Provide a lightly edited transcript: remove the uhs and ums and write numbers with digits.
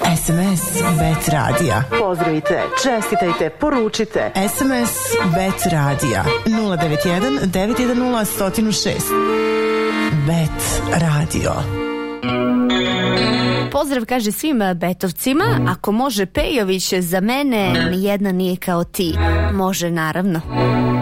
SMS Bet Radija. Pozdravite, čestitajte, poručite. SMS Bet Radija 091 910 106. Bet Radio. Pozdrav, kaže svim betovcima. Ako može Pejović, za mene nijedna nije kao ti. Može, naravno.